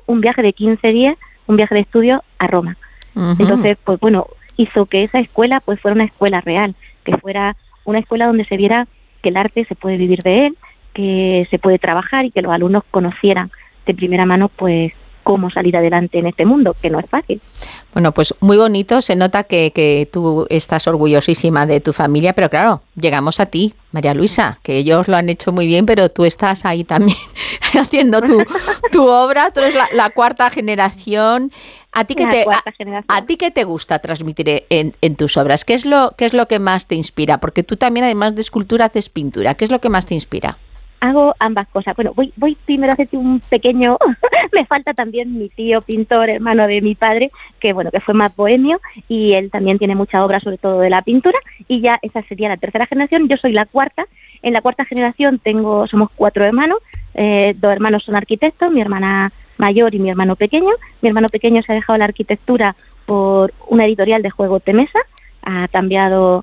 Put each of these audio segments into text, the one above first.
un viaje de 15 días, un viaje de estudio a Roma. Entonces, pues bueno, hizo que esa escuela pues fuera una escuela real, que fuera una escuela donde se viera que el arte se puede vivir de él, que se puede trabajar y que los alumnos conocieran de primera mano pues cómo salir adelante en este mundo, que no es fácil. Bueno, pues muy bonito, se nota que tú estás orgullosísima de tu familia, pero claro, llegamos a ti, María Luisa, que ellos lo han hecho muy bien, pero tú estás ahí también haciendo tu obra, tú eres la cuarta generación. ¿A ti qué te gusta transmitir en tus obras? ¿Qué es lo que más te inspira? Porque tú también, además de escultura, haces pintura. ¿Qué es lo que más te inspira? Hago ambas cosas. Bueno, voy primero a hacerte un pequeño... Me falta también mi tío pintor, hermano de mi padre, que bueno, que fue más bohemio, y él también tiene mucha obra, sobre todo de la pintura, y ya esa sería la tercera generación. Yo soy la cuarta. En la cuarta generación somos 4 hermanos. 2 hermanos son arquitectos, mi hermana mayor y mi hermano pequeño. Mi hermano pequeño se ha dejado la arquitectura por una editorial de juegos de mesa. Ha cambiado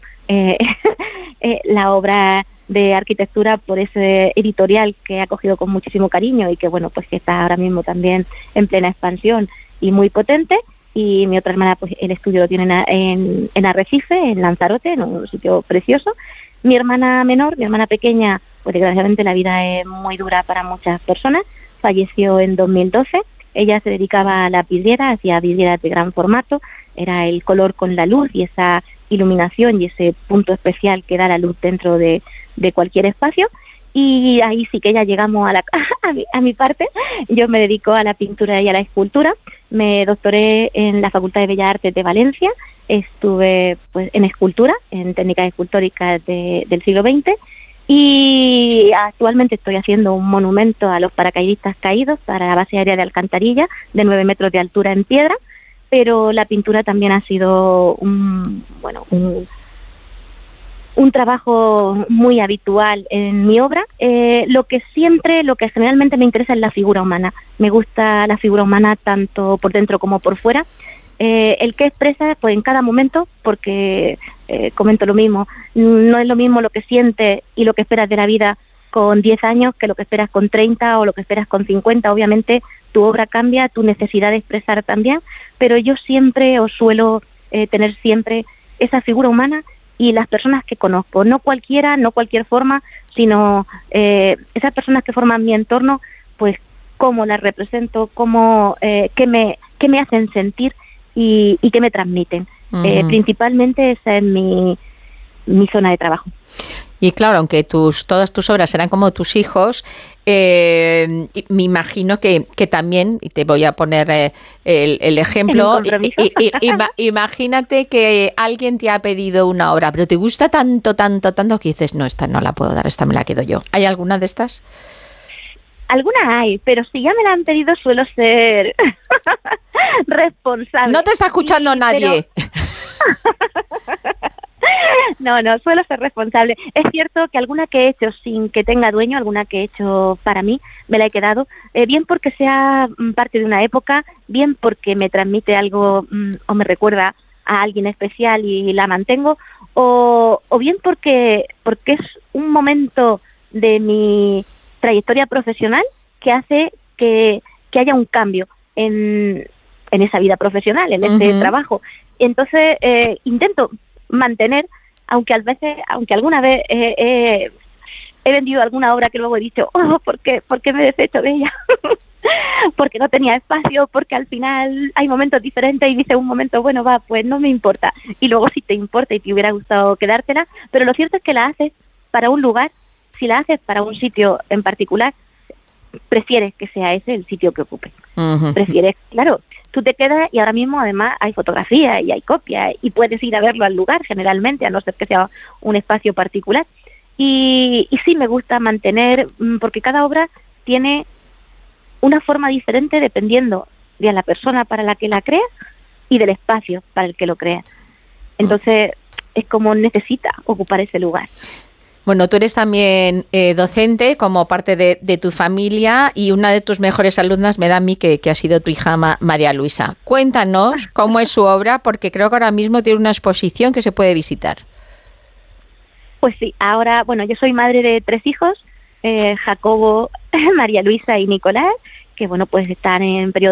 la obra de arquitectura por ese editorial que ha cogido con muchísimo cariño y que bueno, pues que está ahora mismo también en plena expansión y muy potente. Y mi otra hermana, pues el estudio lo tiene en Arrecife, en Lanzarote, en un sitio precioso. Mi hermana menor, mi hermana pequeña, pues desgraciadamente la vida es muy dura para muchas personas, falleció en 2012. Ella se dedicaba a la vidriera, hacía vidrieras de gran formato, era el color con la luz y esa iluminación y ese punto especial que da la luz dentro de cualquier espacio. Y ahí sí que ya llegamos a mi parte. Yo me dedico a la pintura y a la escultura. Me doctoré en la Facultad de Bellas Artes de Valencia. Estuve pues en escultura, en técnicas escultóricas del siglo XX. Y actualmente estoy haciendo un monumento a los paracaidistas caídos para la base aérea de Alcantarilla, de 9 metros de altura en piedra. Pero la pintura también ha sido un trabajo muy habitual en mi obra. Lo que generalmente me interesa es la figura humana. Me gusta la figura humana tanto por dentro como por fuera. El que expresa pues en cada momento, porque comento lo mismo, no es lo mismo lo que sientes y lo que esperas de la vida con 10 años que lo que esperas con 30 o lo que esperas con 50. Obviamente tu obra cambia, tu necesidad de expresar también, pero yo siempre suelo tener siempre esa figura humana y las personas que conozco, no cualquiera, no cualquier forma, sino esas personas que forman mi entorno, pues cómo las represento, qué me hacen sentir y qué me transmiten. Principalmente esa es mi zona de trabajo. Y claro, aunque todas tus obras serán como tus hijos, me imagino que también, y te voy a poner el ejemplo, imagínate que alguien te ha pedido una obra, pero te gusta tanto que dices, no, esta no la puedo dar, esta me la quedo yo. ¿Hay alguna de estas? Algunas hay, pero si ya me la han pedido suelo ser responsable. No te está escuchando nadie. No, suelo ser responsable. Es cierto que alguna que he hecho sin que tenga dueño, alguna que he hecho para mí, me la he quedado, bien porque sea parte de una época, bien porque me transmite algo o me recuerda a alguien especial y la mantengo, o bien porque es un momento de mi trayectoria profesional que hace que haya un cambio en esa vida profesional, en ese trabajo. Entonces intento mantener, aunque alguna vez he vendido alguna obra que luego he dicho, ¿por qué me he deshecho de ella? Porque no tenía espacio, porque al final hay momentos diferentes y dice un momento, bueno, pues no me importa. Y luego sí te importa y te hubiera gustado quedártela, pero lo cierto es que la haces para un lugar. Si la haces para un sitio en particular, prefieres que sea ese el sitio que ocupe. Prefieres, claro, tú te quedas y ahora mismo además hay fotografías y hay copias y puedes ir a verlo al lugar generalmente, a no ser que sea un espacio particular. Y sí me gusta mantener, porque cada obra tiene una forma diferente dependiendo de la persona para la que la creas y del espacio para el que lo creas. Entonces es como necesita ocupar ese lugar. Bueno, tú eres también docente como parte de tu familia y una de tus mejores alumnas me da a mí que ha sido tu hija María Luisa. Cuéntanos cómo es su obra, porque creo que ahora mismo tiene una exposición que se puede visitar. Pues sí, ahora, bueno, yo soy madre de 3 hijos, Jacobo, María Luisa y Nicolás, que bueno, pues están en periodo